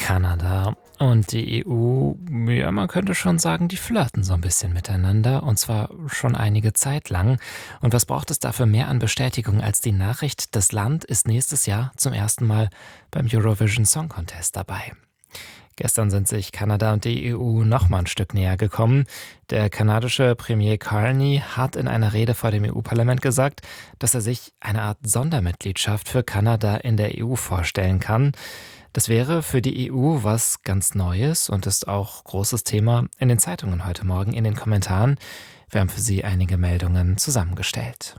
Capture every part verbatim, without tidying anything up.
Kanada und die E U, ja, man könnte schon sagen, die flirten so ein bisschen miteinander, und zwar schon einige Zeit lang. Und was braucht es dafür mehr an Bestätigung als die Nachricht, das Land ist nächstes Jahr zum ersten Mal beim Eurovision Song Contest dabei? Gestern sind sich Kanada und die E U noch mal ein Stück näher gekommen. Der kanadische Premier Carney hat in einer Rede vor dem E U-Parlament gesagt, dass er sich eine Art Sondermitgliedschaft für Kanada in der E U vorstellen kann. Das wäre für die E U was ganz Neues und ist auch großes Thema in den Zeitungen heute Morgen, in den Kommentaren. Wir haben für Sie einige Meldungen zusammengestellt.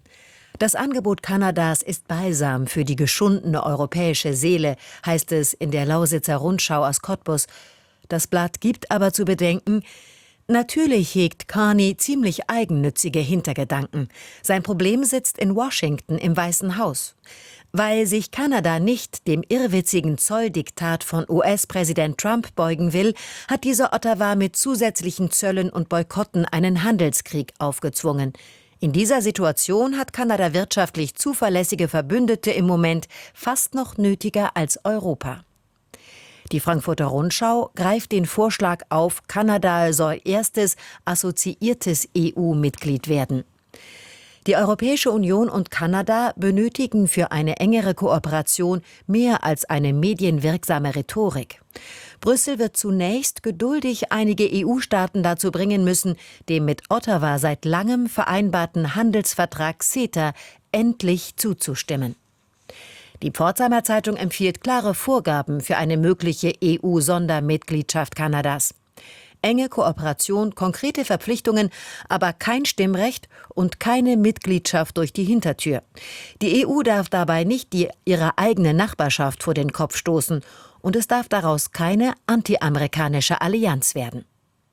Das Angebot Kanadas ist Balsam für die geschundene europäische Seele, heißt es in der Lausitzer Rundschau aus Cottbus. Das Blatt gibt aber zu bedenken, natürlich hegt Carney ziemlich eigennützige Hintergedanken. Sein Problem sitzt in Washington im Weißen Haus. Weil sich Kanada nicht dem irrwitzigen Zolldiktat von U S-Präsident Trump beugen will, hat dieser Ottawa mit zusätzlichen Zöllen und Boykotten einen Handelskrieg aufgezwungen. In dieser Situation hat Kanada wirtschaftlich zuverlässige Verbündete im Moment fast noch nötiger als Europa. Die Frankfurter Rundschau greift den Vorschlag auf, Kanada soll erstes assoziiertes E U-Mitglied werden. Die Europäische Union und Kanada benötigen für eine engere Kooperation mehr als eine medienwirksame Rhetorik. Brüssel wird zunächst geduldig einige E U-Staaten dazu bringen müssen, dem mit Ottawa seit langem vereinbarten Handelsvertrag CETA endlich zuzustimmen. Die Pforzheimer Zeitung empfiehlt klare Vorgaben für eine mögliche E U-Sondermitgliedschaft Kanadas. Enge Kooperation, konkrete Verpflichtungen, aber kein Stimmrecht und keine Mitgliedschaft durch die Hintertür. Die E U darf dabei nicht die, ihre eigene Nachbarschaft vor den Kopf stoßen und es darf daraus keine anti-amerikanische Allianz werden.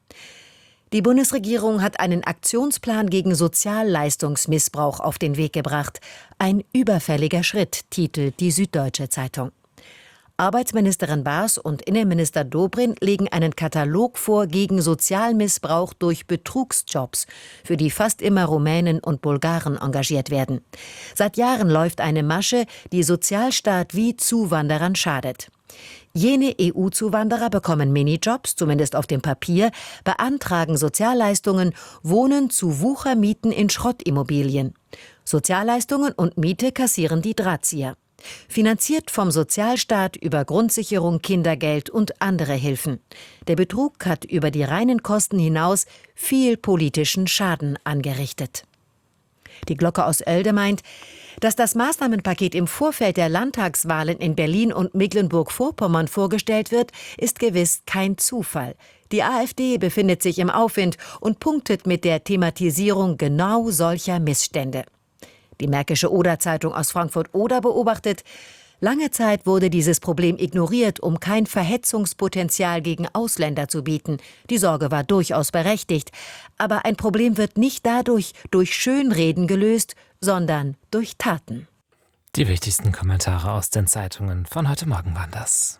Die Bundesregierung hat einen Aktionsplan gegen Sozialleistungsmissbrauch auf den Weg gebracht. Ein überfälliger Schritt, titelt die Süddeutsche Zeitung. Arbeitsministerin Baas und Innenminister Dobrindt legen einen Katalog vor gegen Sozialmissbrauch durch Betrugsjobs, für die fast immer Rumänen und Bulgaren engagiert werden. Seit Jahren läuft eine Masche, die Sozialstaat wie Zuwanderern schadet. Jene E U-Zuwanderer bekommen Minijobs, zumindest auf dem Papier, beantragen Sozialleistungen, wohnen zu Wuchermieten in Schrottimmobilien. Sozialleistungen und Miete kassieren die Drahtzieher. Finanziert vom Sozialstaat über Grundsicherung, Kindergeld und andere Hilfen. Der Betrug hat über die reinen Kosten hinaus viel politischen Schaden angerichtet. Die Glocke aus Oelde meint, dass das Maßnahmenpaket im Vorfeld der Landtagswahlen in Berlin und Mecklenburg-Vorpommern vorgestellt wird, ist gewiss kein Zufall. Die AfD befindet sich im Aufwind und punktet mit der Thematisierung genau solcher Missstände. Die Märkische Oder-Zeitung aus Frankfurt-Oder beobachtet, lange Zeit wurde dieses Problem ignoriert, um kein Verhetzungspotenzial gegen Ausländer zu bieten. Die Sorge war durchaus berechtigt. Aber ein Problem wird nicht dadurch durch Schönreden gelöst, sondern durch Taten. Die wichtigsten Kommentare aus den Zeitungen von heute Morgen waren das.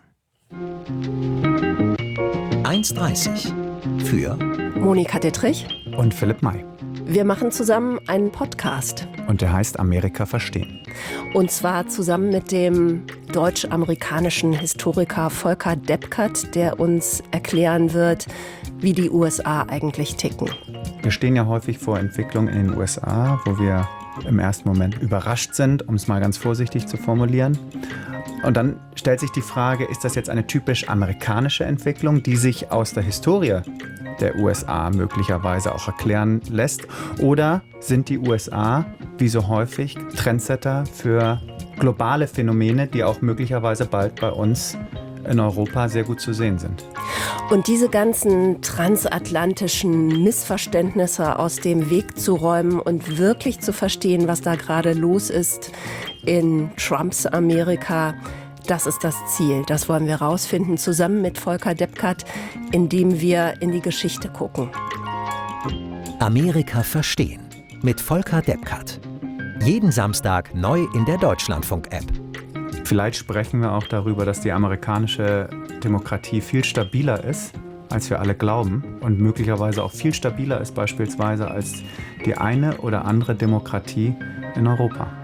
eins dreißig für Monika Dittrich und Philipp May. Wir machen zusammen einen Podcast. Und der heißt Amerika verstehen. Und zwar zusammen mit dem deutsch-amerikanischen Historiker Volker Deppkert, der uns erklären wird, wie die U S A eigentlich ticken. Wir stehen ja häufig vor Entwicklungen in den U S A, wo wir im ersten Moment überrascht sind, um es mal ganz vorsichtig zu formulieren. Und dann stellt sich die Frage, ist das jetzt eine typisch amerikanische Entwicklung, die sich aus der Historie der U S A möglicherweise auch erklären lässt? Oder sind die U S A, wie so häufig, Trendsetter für globale Phänomene, die auch möglicherweise bald bei uns in Europa sehr gut zu sehen sind? Und diese ganzen transatlantischen Missverständnisse aus dem Weg zu räumen und wirklich zu verstehen, was da gerade los ist in Trumps Amerika, das ist das Ziel. Das wollen wir rausfinden, zusammen mit Volker Deppkert, indem wir in die Geschichte gucken. Amerika verstehen mit Volker Deppkert. Jeden Samstag neu in der Deutschlandfunk-App. Vielleicht sprechen wir auch darüber, dass die amerikanische Demokratie viel stabiler ist, als wir alle glauben, und möglicherweise auch viel stabiler ist beispielsweise als die eine oder andere Demokratie in Europa.